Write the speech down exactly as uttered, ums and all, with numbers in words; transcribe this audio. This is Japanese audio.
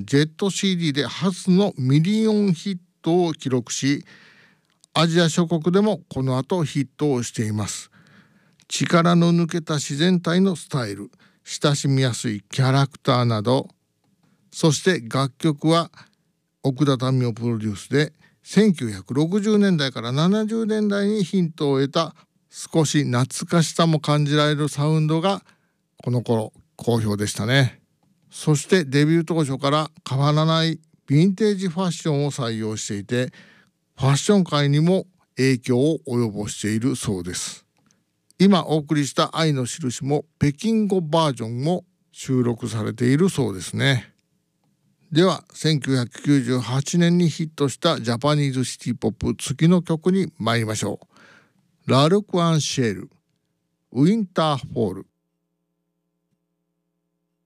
ジェット シーディー で初のミリオンヒットを記録し、アジア諸国でもこの後ヒットをしています。力の抜けた自然体のスタイル、親しみやすいキャラクターなど、そして楽曲は奥田民生プロデュースでせんきゅうひゃくろくじゅうねんだいからななじゅうねんだいにヒントを得た少し懐かしさも感じられるサウンドがこの頃好評でしたね。そしてデビュー当初から変わらないヴィンテージファッションを採用していて、ファッション界にも影響を及ぼしているそうです。今お送りした愛のしるしも北京語バージョンも収録されているそうですね。ではせんきゅうひゃくきゅうじゅうはちねんにヒットしたジャパニーズシティポップ次の曲に参りましょう。ラルク・アンシェル、ウィンターフォール。